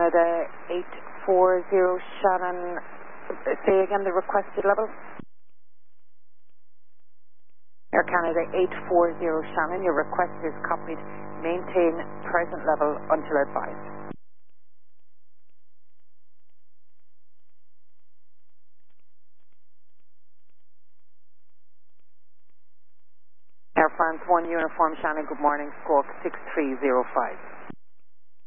Canada 840 Shannon, say again the requested level. Air Canada 840 Shannon, your request is copied. Maintain present level until advised. Air France 1 Uniform Shannon, good morning, squawk 6305.